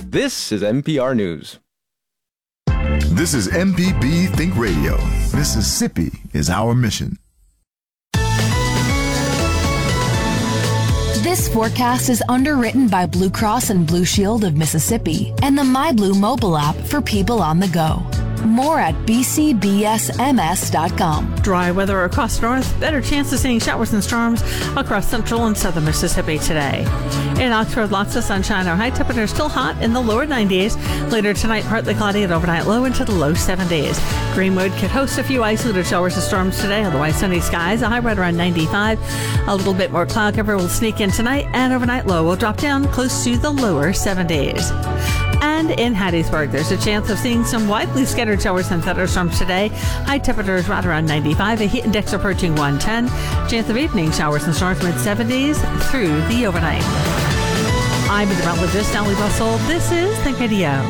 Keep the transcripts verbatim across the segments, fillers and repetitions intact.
This is N P R News. This is M P B Think Radio. Mississippi is our mission. This forecast is underwritten by Blue Cross and Blue Shield of Mississippi and the MyBlue mobile app for people on the go. More at b c b s m s dot com. Dry weather across the north. Better chance of seeing showers and storms across central and southern Mississippi today. In Oxford, lots of sunshine. Our high temperature is still hot in the lower nineties. Later tonight, partly cloudy and overnight low into the low seventies. Greenwood could host a few isolated showers and storms today. Otherwise, sunny skies. A high right around ninety-five. A little bit more cloud cover will sneak in tonight, and overnight low will drop down close to the lower seventies. And in Hattiesburg, there's a chance of seeing some widely scattered showers and thunderstorms today. High temperatures right around ninety-five. A heat index approaching one ten. Chance of evening showers and storms mid seventies through the overnight. I'm meteorologist Allie Russell. This is Think Radio.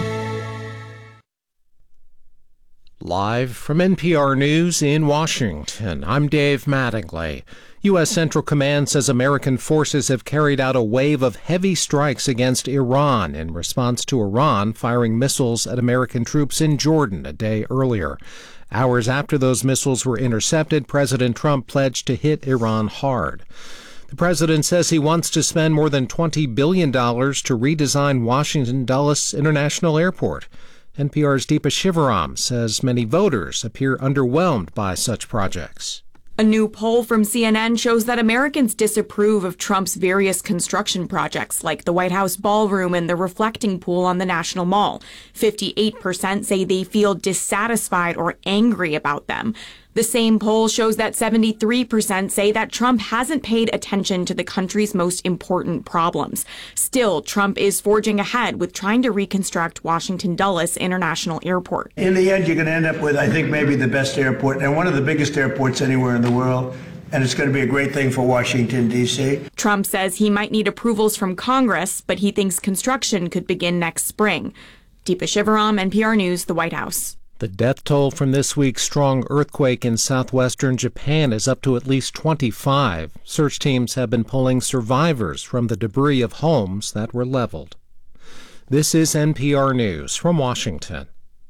Live from N P R News in Washington, I'm Dave Mattingly. U S. Central Command says American forces have carried out a wave of heavy strikes against Iran in response to Iran firing missiles at American troops in Jordan a day earlier. Hours after those missiles were intercepted, President Trump pledged to hit Iran hard. The president says he wants to spend more than twenty billion dollars to redesign Washington Dulles International Airport. N P R's Deepa Shivaram says many voters appear underwhelmed by such projects. A new poll from C N N shows that Americans disapprove of Trump's various construction projects, like the White House ballroom and the reflecting pool on the National Mall. fifty-eight percent say they feel dissatisfied or angry about them. The same poll shows that seventy-three percent say that Trump hasn't paid attention to the country's most important problems. Still, Trump is forging ahead with trying to reconstruct Washington Dulles International Airport. In the end, you're going to end up with, I think, maybe the best airport and one of the biggest airports anywhere in the world. And it's going to be a great thing for Washington, D C. Trump says he might need approvals from Congress, but he thinks construction could begin next spring. Deepa Shivaram, N P R News, the White House. The death toll from this week's strong earthquake in southwestern Japan is up to at least twenty-five. Search teams have been pulling survivors from the debris of homes that were leveled. This is N P R News from Washington.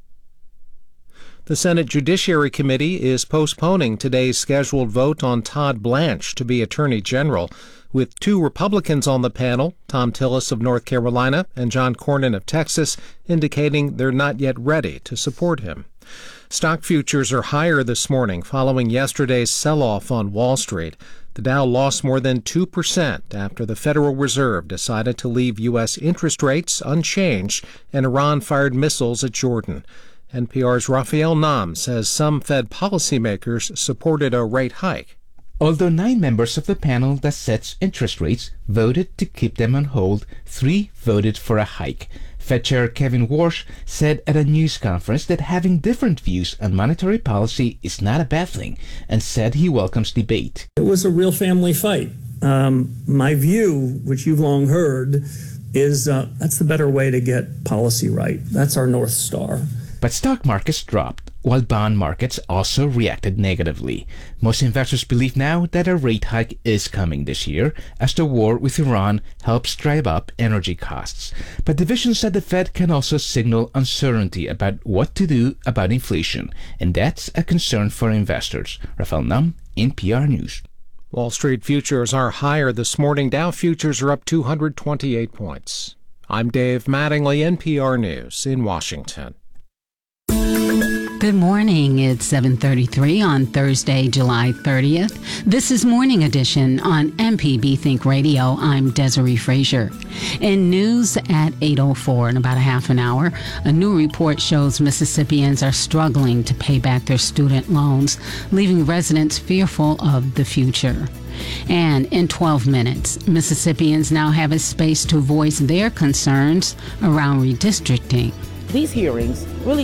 The Senate Judiciary Committee is postponing today's scheduled vote on Todd Blanche to be Attorney General, with two Republicans on the panel, Tom Tillis of North Carolina and John Cornyn of Texas, indicating they're not yet ready to support him. Stock futures are higher this morning following yesterday's sell-off on Wall Street. The Dow lost more than two percent after the Federal Reserve decided to leave U S interest rates unchanged and Iran fired missiles at Jordan. N P R's Raphael Nam says some Fed policymakers supported a rate hike. Although nine members of the panel that sets interest rates voted to keep them on hold, three voted for a hike. Fed Chair Kevin Warsh said at a news conference that having different views on monetary policy is not a bad thing, and said he welcomes debate. It was a real family fight. Um, my view, which you've long heard, is uh, that's the better way to get policy right. That's our North Star. But stock markets dropped, while bond markets also reacted negatively. Most investors believe now that a rate hike is coming this year, as the war with Iran helps drive up energy costs. But divisions at the Fed can also signal uncertainty about what to do about inflation, and that's a concern for investors. Raphael Nam, N P R News. Wall Street futures are higher this morning. Dow futures are up two hundred twenty-eight points. I'm Dave Mattingly, N P R News in Washington. Good morning. It's seven thirty-three on Thursday, July thirtieth. This is Morning Edition on M P B Think Radio. I'm Desiree Frazier. In news at eight oh four, in about a half an hour, a new report shows Mississippians are struggling to pay back their student loans, leaving residents fearful of the future. And in twelve minutes, Mississippians now have a space to voice their concerns around redistricting. These hearings really